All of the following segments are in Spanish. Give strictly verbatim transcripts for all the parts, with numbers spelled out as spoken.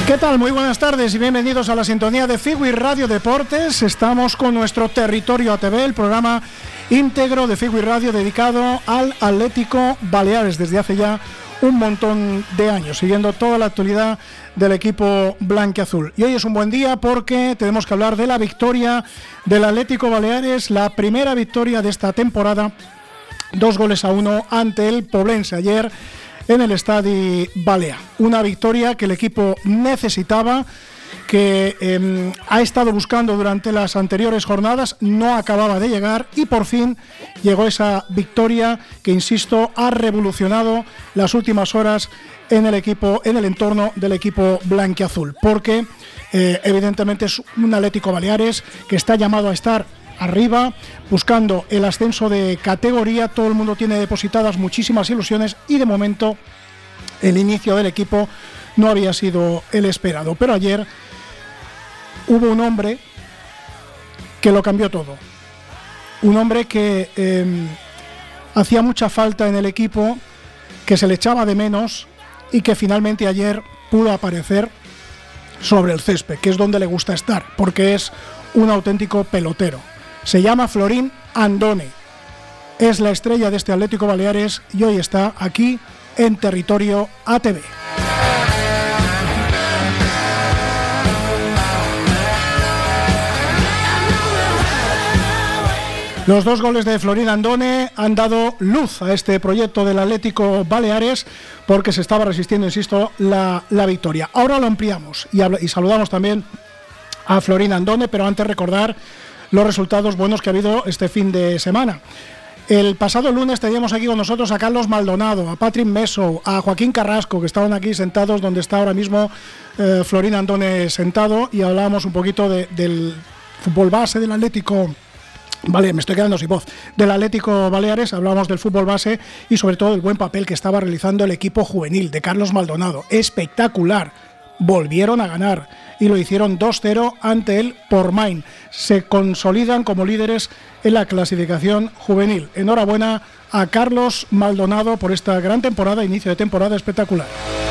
¿Qué tal? Muy buenas tardes y bienvenidos a la sintonía de Figui Radio Deportes. Estamos con nuestro Territorio A T V, el programa íntegro de Figui Radio dedicado al Atlético Baleares desde hace ya un montón de años, siguiendo toda la actualidad del equipo blanquiazul. Y hoy es un buen día porque tenemos que hablar de la victoria del Atlético Baleares, la primera victoria de esta temporada, dos goles a uno ante el Poblense ayer en el Estadi Balea. Una victoria que el equipo necesitaba, que eh, ha estado buscando durante las anteriores jornadas, no acababa de llegar y por fin llegó esa victoria que, insisto, ha revolucionado las últimas horas en el equipo, en el entorno del equipo blanquiazul, porque eh, evidentemente es un Atlético Baleares que está llamado a estar arriba, buscando el ascenso de categoría. Todo el mundo tiene depositadas muchísimas ilusiones y de momento el inicio del equipo no había sido el esperado, pero ayer hubo un hombre que lo cambió todo, un hombre que eh, hacía mucha falta en el equipo, que se le echaba de menos y que finalmente ayer pudo aparecer sobre el césped, que es donde le gusta estar, porque es un auténtico pelotero. Se llama Florín Andone, es la estrella de este Atlético Baleares y hoy está aquí en Territorio A T V. Los dos goles de Florín Andone han dado luz a este proyecto del Atlético Baleares, porque se estaba resistiendo, insisto, la, la victoria. Ahora lo ampliamos y, habla, y saludamos también a Florín Andone, pero antes recordar los resultados buenos que ha habido este fin de semana. El pasado lunes teníamos aquí con nosotros a Carlos Maldonado, a Patrick Meso, a Joaquín Carrasco, que estaban aquí sentados donde está ahora mismo eh, Florín Andone sentado, y hablábamos un poquito de, del fútbol base del Atlético. Vale, me estoy quedando sin voz. Del Atlético Baleares, hablábamos del fútbol base y sobre todo del buen papel que estaba realizando el equipo juvenil de Carlos Maldonado. Espectacular. Volvieron a ganar y lo hicieron dos cero ante el Portmain. Se consolidan como líderes en la clasificación juvenil. Enhorabuena a Carlos Maldonado por esta gran temporada, inicio de temporada espectacular.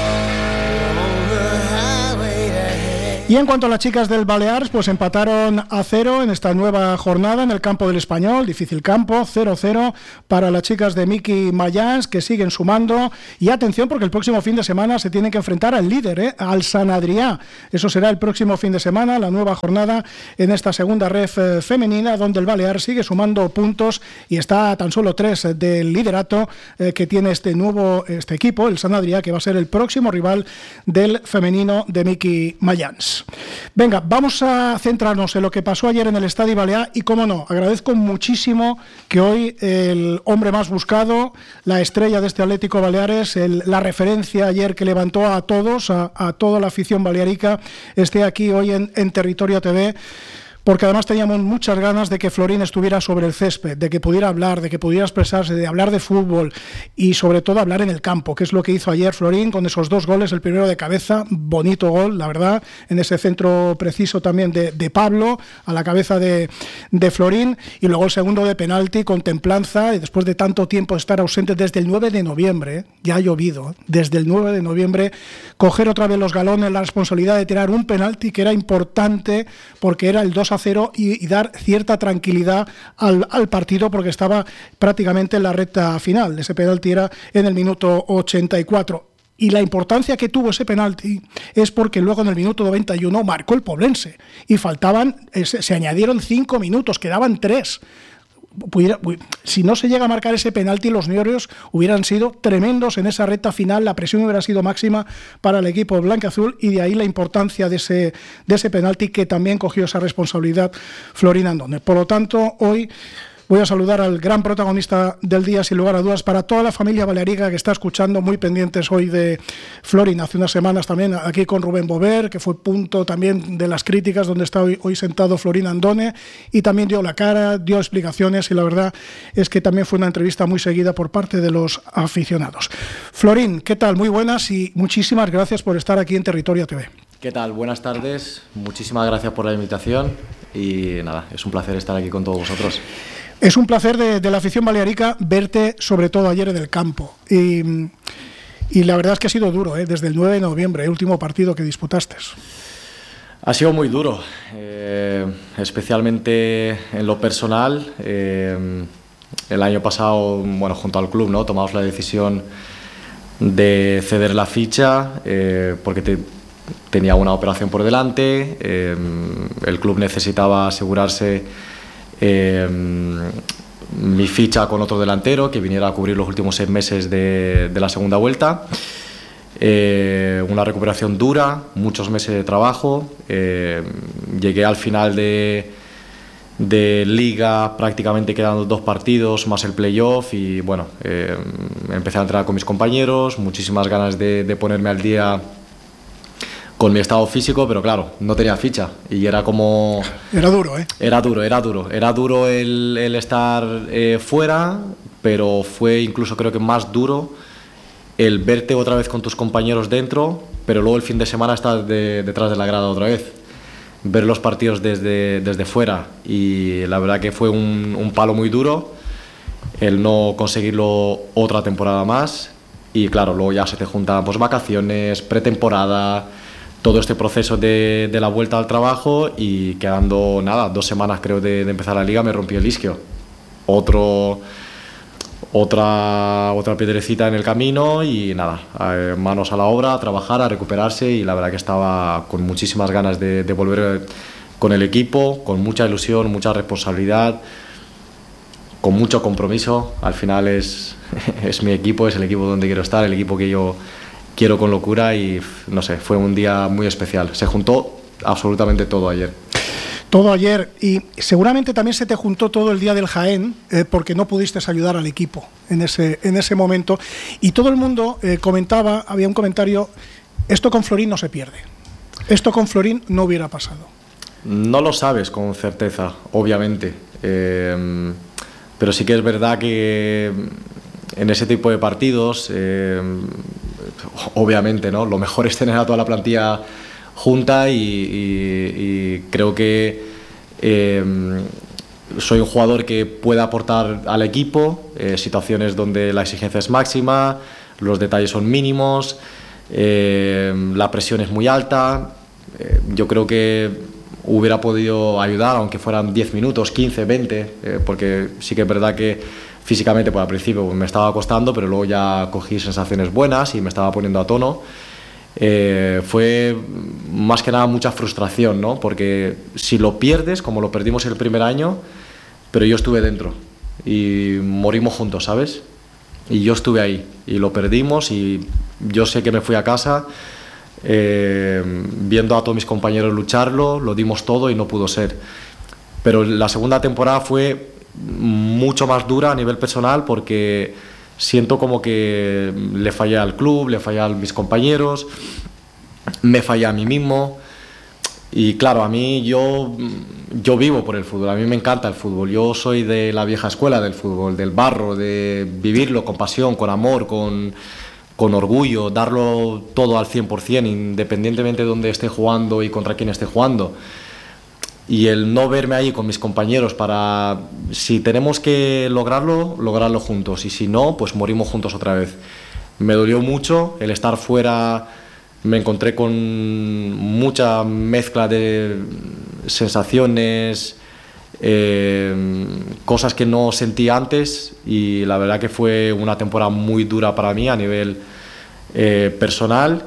Y en cuanto a las chicas del Baleares, pues empataron a cero en esta nueva jornada en el campo del Español, difícil campo, cero cero para las chicas de Miki Mayans, que siguen sumando. Y atención, porque el próximo fin de semana se tienen que enfrentar al líder, ¿eh? al Sant Adrià. Eso será el próximo fin de semana, la nueva jornada en esta segunda ref eh, femenina, donde el Balear sigue sumando puntos y está a tan solo tres eh, del liderato eh, que tiene este nuevo este equipo, el Sant Adrià, que va a ser el próximo rival del femenino de Miki Mayans. Venga, vamos a centrarnos en lo que pasó ayer en el Estadi Balea y, cómo no, agradezco muchísimo que hoy el hombre más buscado, la estrella de este Atlético Baleares, el, la referencia ayer que levantó a todos, a, a toda la afición balearica, esté aquí hoy en, en Territorio A T V, porque además teníamos muchas ganas de que Florín estuviera sobre el césped, de que pudiera hablar, de que pudiera expresarse, de hablar de fútbol y sobre todo hablar en el campo, que es lo que hizo ayer Florín con esos dos goles, el primero de cabeza, bonito gol, la verdad, en ese centro preciso también de, de Pablo, a la cabeza de, de Florín, y luego el segundo de penalti con templanza, y después de tanto tiempo estar ausente desde el nueve de noviembre, ya ha llovido, desde el nueve de noviembre, coger otra vez los galones, la responsabilidad de tirar un penalti que era importante porque era el dos a cero y, y dar cierta tranquilidad al, al partido, porque estaba prácticamente en la recta final. Ese penalti era en el minuto ochenta y cuatro. Y la importancia que tuvo ese penalti es porque luego en el minuto noventa y uno marcó el Poblense y faltaban, eh, se, se añadieron cinco minutos, quedaban tres. Pudiera, si no se llega a marcar ese penalti, los niorios hubieran sido tremendos en esa recta final, la presión hubiera sido máxima para el equipo blanquiazul, y de ahí la importancia de ese, de ese penalti, que también cogió esa responsabilidad Florín Andone. Por lo tanto, hoy voy a saludar al gran protagonista del día, sin lugar a dudas, para toda la familia balearica que está escuchando, muy pendientes hoy de Florín. Hace unas semanas también aquí con Rubén Bover, que fue punto también de las críticas, donde está hoy, hoy sentado Florín Andone, y también dio la cara, dio explicaciones, y la verdad es que también fue una entrevista muy seguida por parte de los aficionados. Florín, ¿qué tal? Muy buenas y muchísimas gracias por estar aquí en Territorio A T V. ¿Qué tal? Buenas tardes, muchísimas gracias por la invitación y nada, es un placer estar aquí con todos vosotros. Es un placer de, de la afición balearica verte, sobre todo ayer en el campo. Y, Y la verdad es que ha sido duro, ¿eh? Desde el nueve de noviembre, el último partido que disputaste. Ha sido muy duro, eh, especialmente en lo personal. Eh, el año pasado, bueno, junto al club, ¿no?, tomamos la decisión de ceder la ficha eh, porque te, tenía una operación por delante. Eh, el club necesitaba asegurarse eh, mi ficha con otro delantero que viniera a cubrir los últimos seis meses de, de la segunda vuelta. Eh, una recuperación dura, muchos meses de trabajo. Eh, llegué al final de, de liga prácticamente quedando dos partidos más el playoff y bueno, eh, empecé a entrenar con mis compañeros, muchísimas ganas de, de ponerme al día con mi estado físico, pero claro, no tenía ficha y era como... Era duro, ¿eh? Era duro, era duro. Era duro el, el estar eh, fuera, pero fue incluso creo que más duro el verte otra vez con tus compañeros dentro, pero luego el fin de semana estás de, detrás de la grada otra vez. Ver los partidos desde, desde fuera y la verdad que fue un, un palo muy duro el no conseguirlo otra temporada más y claro, luego ya se te juntan pues, vacaciones, pretemporada, todo este proceso de, de la vuelta al trabajo y quedando nada, dos semanas creo de, de empezar la liga me rompí el isquio. Otro... Otra, otra piedrecita en el camino y nada, eh, manos a la obra, a trabajar, a recuperarse y la verdad que estaba con muchísimas ganas de, de volver con el equipo, con mucha ilusión, mucha responsabilidad, con mucho compromiso. Al final es, es mi equipo, es el equipo donde quiero estar, el equipo que yo quiero con locura y no sé, fue un día muy especial. Se juntó absolutamente todo ayer. Todo ayer, y seguramente también se te juntó todo el día del Jaén, eh, porque no pudiste ayudar al equipo en ese, en ese momento, y todo el mundo eh, comentaba, había un comentario, esto con Florín no se pierde, esto con Florín no hubiera pasado. No lo sabes con certeza, obviamente, eh, pero sí que es verdad que en ese tipo de partidos, eh, obviamente, ¿no?, lo mejor es tener a toda la plantilla junta y, y, y creo que eh, soy un jugador que puede aportar al equipo, eh, situaciones donde la exigencia es máxima, los detalles son mínimos, eh, la presión es muy alta. Eh, yo creo que hubiera podido ayudar, aunque fueran diez minutos, quince, veinte, eh, porque sí que es verdad que físicamente pues, al principio me estaba costando, pero luego ya cogí sensaciones buenas y me estaba poniendo a tono. Eh, fue más que nada mucha frustración, ¿no? Porque si lo pierdes, como lo perdimos el primer año, pero yo estuve dentro y morimos juntos, ¿sabes? Y yo estuve ahí y lo perdimos y yo sé que me fui a casa eh, viendo a todos mis compañeros lucharlo, lo dimos todo y no pudo ser. Pero la segunda temporada fue mucho más dura a nivel personal porque siento como que le fallé al club, le fallé a mis compañeros, me fallé a mí mismo. Y claro, a mí yo, yo vivo por el fútbol, a mí me encanta el fútbol. Yo soy de la vieja escuela del fútbol, del barro, de vivirlo con pasión, con amor, con, con orgullo, darlo todo al cien por cien, independientemente de dónde esté jugando y contra quién esté jugando. Y el no verme ahí con mis compañeros para, si tenemos que lograrlo, lograrlo juntos. Y si no, pues morimos juntos otra vez. Me dolió mucho el estar fuera, me encontré con mucha mezcla de sensaciones, eh, cosas que no sentí antes y la verdad que fue una temporada muy dura para mí a nivel eh, personal.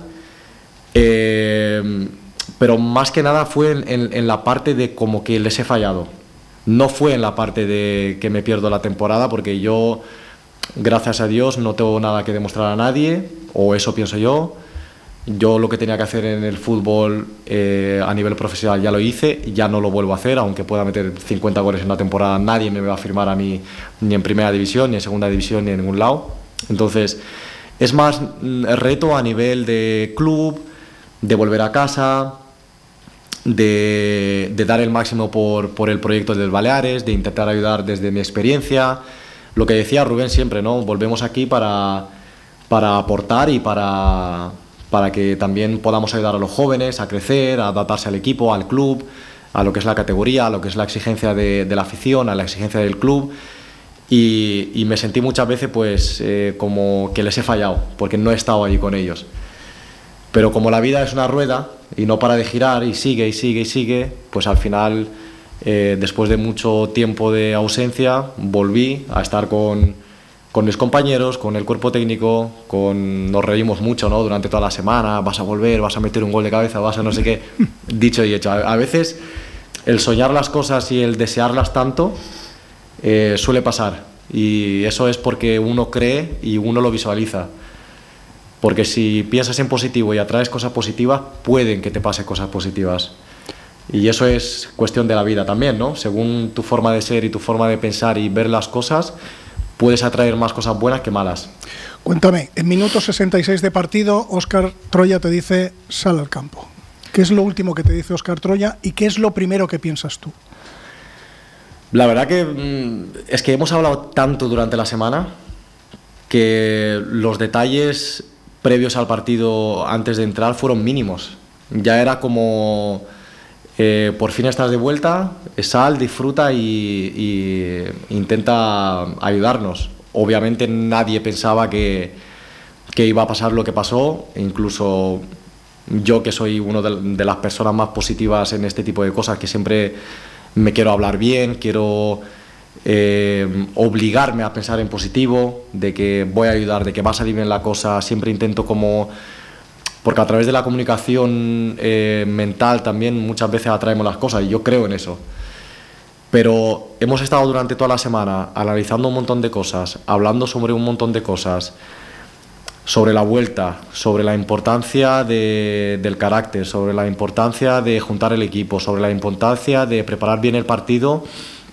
Eh, pero más que nada fue en, en, en la parte de como que les he fallado. No fue en la parte de que me pierdo la temporada, porque yo, gracias a Dios, no tengo nada que demostrar a nadie, o eso pienso yo. Yo lo que tenía que hacer en el fútbol eh, a nivel profesional ya lo hice, ya no lo vuelvo a hacer, aunque pueda meter cincuenta goles en una temporada, nadie me va a firmar a mí ni en primera división, ni en segunda división, ni en ningún lado. Entonces, es más reto a nivel de club, de volver a casa, de, de dar el máximo por, por el proyecto del Baleares, de intentar ayudar desde mi experiencia. Lo que decía Rubén siempre, ¿no? Volvemos aquí para, para aportar y para, para que también podamos ayudar a los jóvenes a crecer, a adaptarse al equipo, al club, a lo que es la categoría, a lo que es la exigencia de, de la afición, a la exigencia del club. y, y me sentí muchas veces pues eh, como que les he fallado, porque no he estado allí con ellos. Pero como la vida es una rueda y no para de girar y sigue y sigue y sigue, pues al final, eh, después de mucho tiempo de ausencia, volví a estar con, con mis compañeros, con el cuerpo técnico, con, nos reímos mucho, ¿no? Durante toda la semana, vas a volver, vas a meter un gol de cabeza, vas a no sé qué, dicho y hecho. A, a veces el soñar las cosas y el desearlas tanto eh, suele pasar, y eso es porque uno cree y uno lo visualiza. Porque si piensas en positivo y atraes cosas positivas, pueden que te pasen cosas positivas. Y eso es cuestión de la vida también, ¿no? Según tu forma de ser y tu forma de pensar y ver las cosas, puedes atraer más cosas buenas que malas. Cuéntame, en minuto sesenta y seis de partido, Óscar Troya te dice, sal al campo. ¿Qué es lo último que te dice Óscar Troya y qué es lo primero que piensas tú? La verdad que es que hemos hablado tanto durante la semana que los detalles previos al partido, antes de entrar, fueron mínimos. Ya era como, eh, por fin estás de vuelta, sal, disfruta y, y intenta ayudarnos. Obviamente nadie pensaba que, que iba a pasar lo que pasó, incluso yo, que soy una de, de las personas más positivas en este tipo de cosas, que siempre me quiero hablar bien, quiero Eh, obligarme a pensar en positivo, de que voy a ayudar, de que va a salir bien la cosa. Siempre intento como, porque a través de la comunicación eh, mental también muchas veces atraemos las cosas, y yo creo en eso. Pero hemos estado durante toda la semana analizando un montón de cosas, hablando sobre un montón de cosas, sobre la vuelta, sobre la importancia de, del carácter, sobre la importancia de juntar el equipo, sobre la importancia de preparar bien el partido,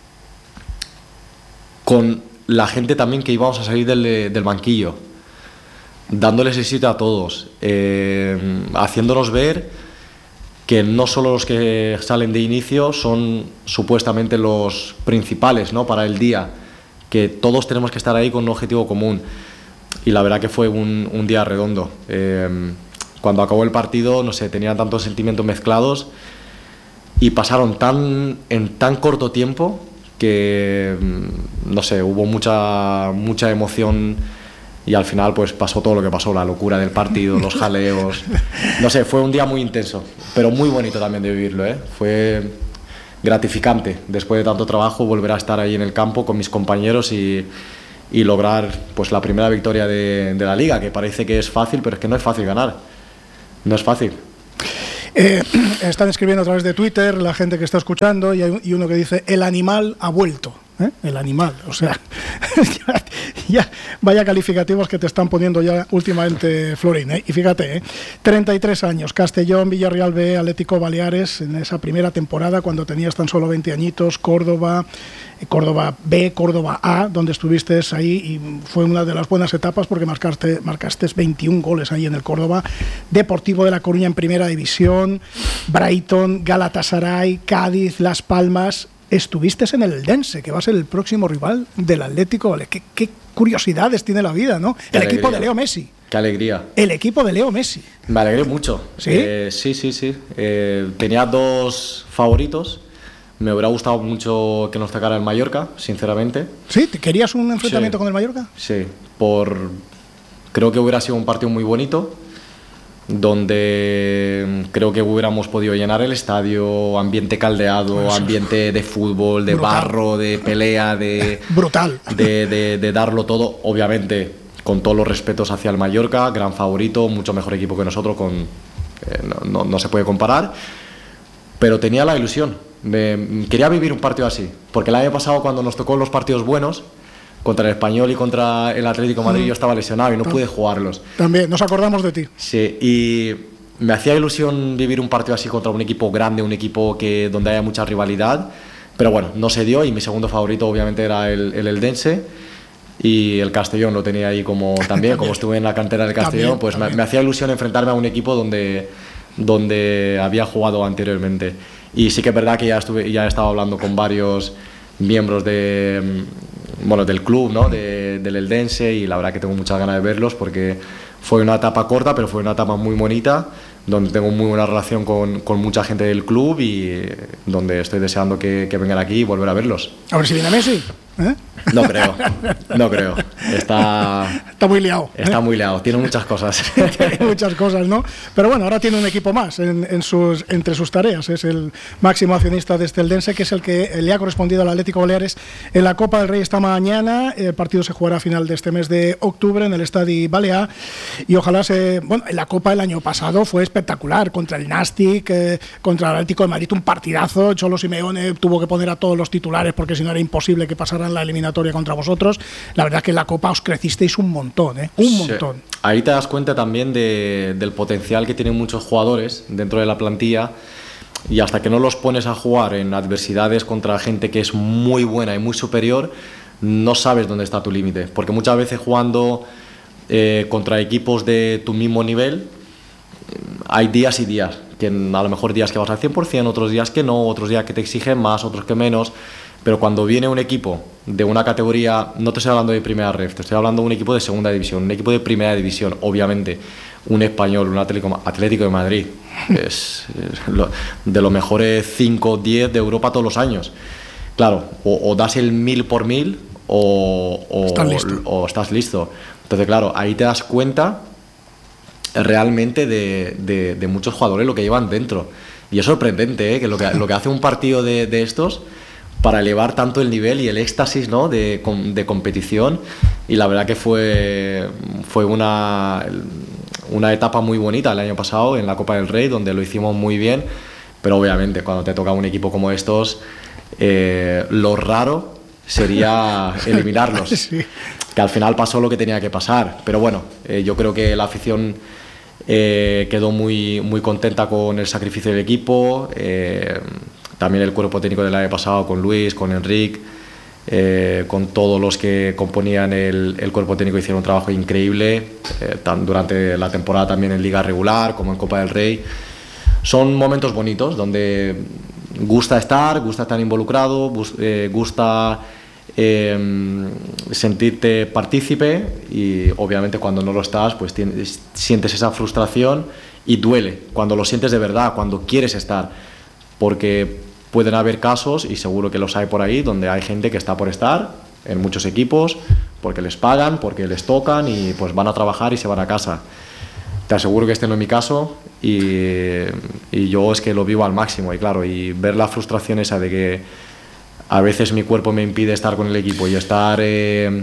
con la gente también que íbamos a salir del, del banquillo, dándoles el sitio a todos, eh, haciéndonos ver que no solo los que salen de inicio son supuestamente los principales, ¿no?, para el día, que todos tenemos que estar ahí con un objetivo común. Y la verdad que fue un, un día redondo. Eh, cuando acabó el partido, no sé, tenía tantos sentimientos mezclados y pasaron tan, en tan corto tiempo que, no sé, hubo mucha, mucha emoción, y al final pues pasó todo lo que pasó, la locura del partido, los jaleos, no sé, fue un día muy intenso, pero muy bonito también de vivirlo, ¿eh? Fue gratificante, después de tanto trabajo, volver a estar ahí en el campo con mis compañeros y, y lograr pues la primera victoria de, de la Liga, que parece que es fácil, pero es que no es fácil ganar, no es fácil. Eh, están escribiendo a través de Twitter la gente que está escuchando, y hay y uno que dice, el animal ha vuelto, ¿eh? El animal, o sea, ya, ya vaya calificativos que te están poniendo ya últimamente, Florín, ¿eh? Y fíjate, ¿eh? treinta y tres años, Castellón, Villarreal B, Atlético Baleares, en esa primera temporada cuando tenías tan solo veinte añitos, Córdoba, Córdoba B, Córdoba A, donde estuviste ahí, y fue una de las buenas etapas porque marcaste, marcaste veintiún goles ahí en el Córdoba. Deportivo de La Coruña en primera división, Brighton, Galatasaray, Cádiz, Las Palmas. Estuviste en el Eldense, que va a ser el próximo rival del Atlético. Vale, qué, qué curiosidades tiene la vida, ¿no? Qué el alegría. equipo de Leo Messi. Qué alegría. El equipo de Leo Messi. Me alegré mucho. ¿Sí? Eh, sí, sí, sí. Eh, tenía dos favoritos. Me hubiera gustado mucho que nos tocara el Mallorca, sinceramente. ¿Sí? ¿Te querías un enfrentamiento Sí. con el Mallorca? Sí, por... creo que hubiera sido un partido muy bonito, donde creo que hubiéramos podido llenar el estadio, ambiente caldeado, Pues, ambiente de fútbol, de brutal. barro, de pelea, de, Brutal. de, de, de darlo todo, obviamente con todos los respetos hacia el Mallorca, gran favorito, mucho mejor equipo que nosotros, con, eh, no, no, no se puede comparar, pero tenía la ilusión, me, quería vivir un partido así, porque el año pasado cuando nos tocó los partidos buenos, contra el Español y contra el Atlético de Madrid, yo estaba lesionado y no pude jugarlos. También, nos acordamos de ti. Sí, y me hacía ilusión vivir un partido así contra un equipo grande, un equipo que, donde haya mucha rivalidad, pero bueno, no se dio, y mi segundo favorito obviamente era el, el Eldense, y el Castellón lo tenía ahí como también, como estuve en la cantera del Castellón, También, pues también. Me, me hacía ilusión enfrentarme a un equipo donde, donde había jugado anteriormente. Y sí que es verdad que ya, estuve, ya he estado hablando con varios miembros de, bueno, del club, ¿no? de, del Eldense, y la verdad que tengo muchas ganas de verlos porque fue una etapa corta, pero fue una etapa muy bonita, donde tengo muy buena relación con, con mucha gente del club y donde estoy deseando que, que vengan aquí y volver a verlos. A ver si viene Messi. ¿Eh? No creo, no creo. Está, está muy liado. Está ¿eh? muy liado, tiene muchas cosas. Tiene muchas cosas, ¿no? Pero bueno, ahora tiene un equipo más en, en sus, entre sus tareas. Es el máximo accionista de este Eldense, que es el que le ha correspondido al Atlético Baleares en la Copa del Rey esta mañana. El partido se jugará a final de este mes de octubre en el Estadi Balear. Y ojalá se... Bueno, en la Copa el año pasado fue espectacular. Contra el Nastic, eh, contra el Atlético de Madrid, un partidazo. Cholo Simeone tuvo que poner a todos los titulares porque si no era imposible que pasaran la eliminatoria contra vosotros. La verdad que en la Copa os crecisteis un montón, ¿eh? Un montón. Sí. Ahí te das cuenta también de, del potencial que tienen muchos jugadores dentro de la plantilla, y hasta que no los pones a jugar en adversidades contra gente que es muy buena y muy superior, no sabes dónde está tu límite, porque muchas veces jugando eh, contra equipos de tu mismo nivel hay días y días, que a lo mejor días que vas al cien por ciento, otros días que no, otros días que te exigen más, otros que menos. Pero cuando viene un equipo de una categoría, no te estoy hablando de primera ref, te estoy hablando de un equipo de segunda división, un equipo de primera división, obviamente, un español, un Atlético, Atlético de Madrid, es, es lo, de los mejores cinco o diez de Europa todos los años. Claro, o, o das el mil por mil o, o, estás listo. o estás listo. Entonces, claro, ahí te das cuenta realmente de, de, de muchos jugadores lo que llevan dentro. Y es sorprendente, ¿eh? Que lo que, lo que hace un partido de, de estos para elevar tanto el nivel y el éxtasis, ¿no? de, de competición, y la verdad que fue, fue una, una etapa muy bonita el año pasado en la Copa del Rey, donde lo hicimos muy bien, pero obviamente cuando te toca un equipo como estos, eh, lo raro sería eliminarlos, sí. Que al final pasó lo que tenía que pasar, pero bueno, eh, yo creo que la afición eh, quedó muy, muy contenta con el sacrificio del equipo. eh, También el cuerpo técnico del año pasado, con Luis, con Enric, eh, con todos los que componían el, el cuerpo técnico, hicieron un trabajo increíble, eh, tan, durante la temporada también en Liga Regular como en Copa del Rey. Son momentos bonitos donde gusta estar, gusta estar involucrado, bus, eh, gusta eh, sentirte partícipe, y obviamente cuando no lo estás, pues tienes, sientes esa frustración y duele, cuando lo sientes de verdad, cuando quieres estar, porque pueden haber casos, y seguro que los hay por ahí, donde hay gente que está por estar en muchos equipos porque les pagan, porque les tocan, y pues van a trabajar y se van a casa. Te aseguro que este no es mi caso, y, y yo es que lo vivo al máximo, y claro, y ver la frustración esa de que a veces mi cuerpo me impide estar con el equipo y estar... Eh,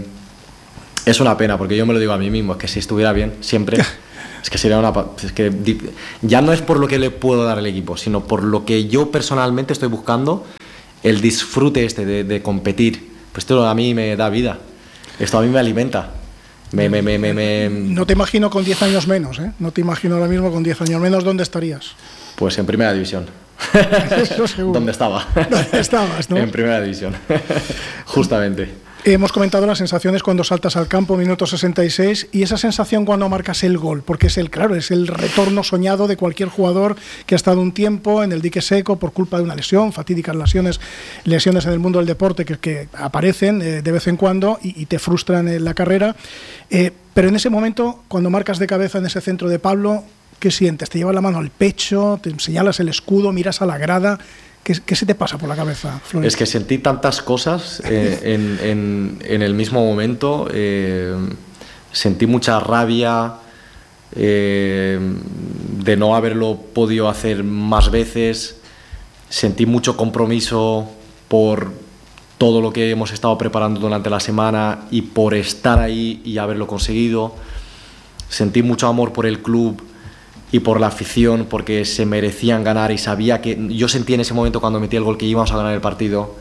es una pena, porque yo me lo digo a mí mismo, es que si estuviera bien, siempre... Es que sería una... Es que ya no es por lo que le puedo dar al equipo, sino por lo que yo personalmente estoy buscando, el disfrute este de, de competir. Pues esto a mí me da vida, esto a mí me alimenta. Me, me, me, me, me... No te imagino con diez años menos, ¿eh? No te imagino ahora mismo con diez años menos, ¿dónde estarías? Pues en primera división. Eso seguro. ¿Dónde estaba? ¿Dónde estabas, no? En primera división, justamente. Hemos comentado las sensaciones cuando saltas al campo, minuto sesenta y seis, y esa sensación cuando marcas el gol, porque es el, claro, es el retorno soñado de cualquier jugador que ha estado un tiempo en el dique seco por culpa de una lesión, fatídicas lesiones, lesiones en el mundo del deporte que, que aparecen eh, de vez en cuando y, y te frustran en la carrera. Eh, pero en ese momento, cuando marcas de cabeza en ese centro de Pablo, ¿qué sientes? ¿Te llevas la mano al pecho? ¿Te señalas el escudo? ¿Miras a la grada? ¿Qué, ¿Qué se te pasa por la cabeza, Florent? Es que sentí tantas cosas eh, en, en, en el mismo momento. Eh, sentí mucha rabia eh, de no haberlo podido hacer más veces. Sentí mucho compromiso por todo lo que hemos estado preparando durante la semana y por estar ahí y haberlo conseguido. Sentí mucho amor por el club y por la afición, porque se merecían ganar, y sabía que yo sentí en ese momento cuando metí el gol que íbamos a ganar el partido.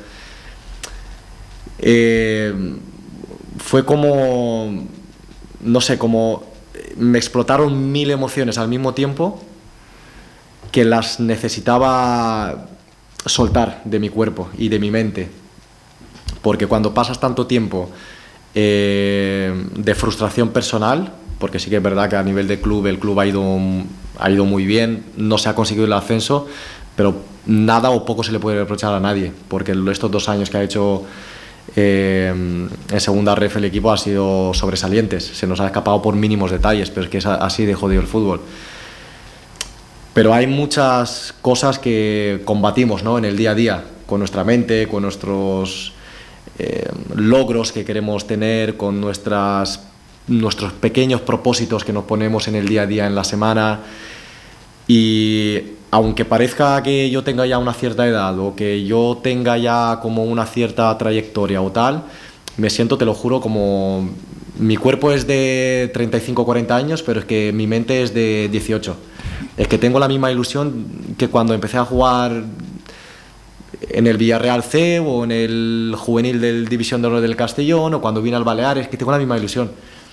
Eh, fue como, no sé, como me explotaron mil emociones al mismo tiempo que las necesitaba soltar de mi cuerpo y de mi mente, porque cuando pasas tanto tiempo eh, de frustración personal, porque sí que es verdad que a nivel de club el club ha ido, ha ido muy bien, no se ha conseguido el ascenso, pero nada o poco se le puede reprochar a nadie, porque estos dos años que ha hecho eh, en segunda ref el equipo ha sido sobresalientes. Se nos ha escapado por mínimos detalles, pero es que es así de jodido el fútbol. Pero hay muchas cosas que combatimos, ¿no?, en el día a día, con nuestra mente, con nuestros eh, logros que queremos tener, con nuestras, nuestros pequeños propósitos que nos ponemos en el día a día, en la semana. Y aunque parezca que yo tenga ya una cierta edad o que yo tenga ya como una cierta trayectoria o tal, me siento, te lo juro, como... Mi cuerpo es de treinta y cinco o cuarenta años, pero es que mi mente es de dieciocho. Es que tengo la misma ilusión que cuando empecé a jugar en el Villarreal C o en el juvenil del División de Honor del Castellón o cuando vine al Baleares, que tengo la misma ilusión.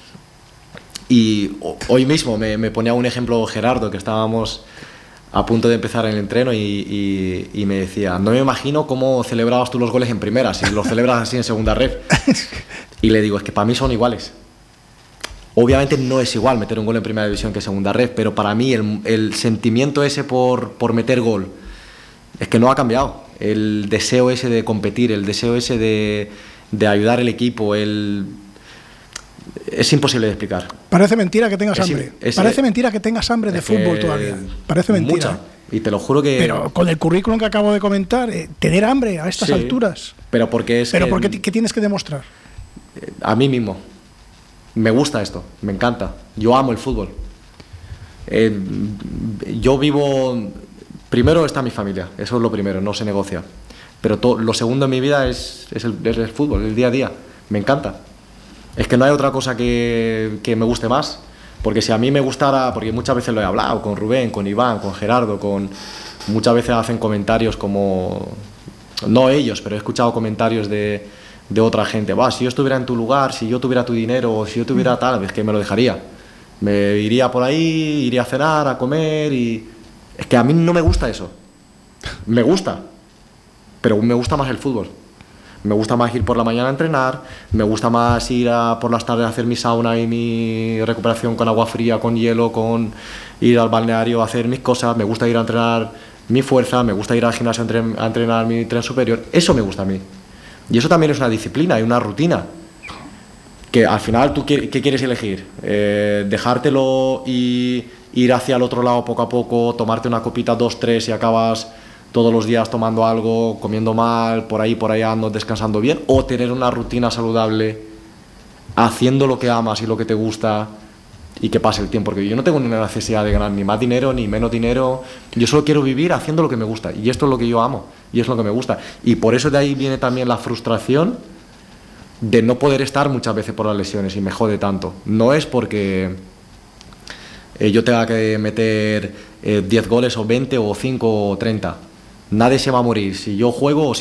Y hoy mismo me, me ponía un ejemplo Gerardo, que estábamos a punto de empezar el entreno y, y, y me decía, no me imagino cómo celebrabas tú los goles en primera, si los celebras así en segunda red. Y le digo, es que para mí son iguales. Obviamente no es igual meter un gol en primera división que en segunda red, pero para mí el, el sentimiento ese por, por meter gol es que no ha cambiado. El deseo ese de competir, el deseo ese de, de ayudar al equipo, el... es imposible de explicar. Parece mentira que tengas es, hambre. Es, Parece mentira que tengas hambre de fútbol todavía. Parece mentira. Mucha. Y te lo juro que... Pero con el currículum que acabo de comentar, eh, tener hambre a estas sí, alturas. Pero porque es Pero que, ¿por qué, qué tienes que demostrar? A mí mismo. Me gusta esto, me encanta. Yo amo el fútbol. Eh, yo vivo... Primero está mi familia, eso es lo primero, no se negocia. Pero to, lo segundo en mi vida es, es, el, es el fútbol, el día a día. Me encanta. Es que no hay otra cosa que, que me guste más. Porque si a mí me gustara, porque muchas veces lo he hablado con Rubén, con Iván, con Gerardo, con muchas veces hacen comentarios como... No ellos, pero he escuchado comentarios de... de otra gente, va, si yo estuviera en tu lugar, si yo tuviera tu dinero, o si yo tuviera tal, es que me lo dejaría. Me iría por ahí, iría a cenar, a comer y... Es que a mí no me gusta eso. Me gusta, pero me gusta más el fútbol. Me gusta más ir por la mañana a entrenar, me gusta más ir a, por las tardes a hacer mi sauna y mi recuperación con agua fría, con hielo, con ir al balneario a hacer mis cosas, me gusta ir a entrenar mi fuerza, me gusta ir al gimnasio a entrenar, a entrenar mi tren superior. Eso me gusta a mí. Y eso también es una disciplina y una rutina. Que al final, ¿tú qué, qué quieres elegir? Eh, ¿Dejártelo y ir hacia el otro lado poco a poco, tomarte una copita, dos, tres y acabas todos los días tomando algo, comiendo mal, por ahí, por allá, no descansando bien? ¿O tener una rutina saludable, haciendo lo que amas y lo que te gusta y que pase el tiempo? Porque yo no tengo ninguna necesidad de ganar ni más dinero ni menos dinero. Yo solo quiero vivir haciendo lo que me gusta y esto es lo que yo amo. Y es lo que me gusta. Y por eso de ahí viene también la frustración de no poder estar muchas veces por las lesiones y me jode tanto. No es porque eh, yo tenga que meter eh, diez goles o veinte o cinco o treinta. Nadie se va a morir si yo juego o si